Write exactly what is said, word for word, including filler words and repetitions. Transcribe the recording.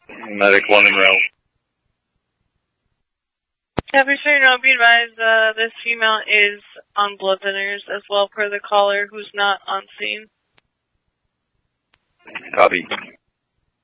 Medic one in route. Happy sir, now be advised, uh, this female is on blood thinners as well per the caller who's not on scene. Copy.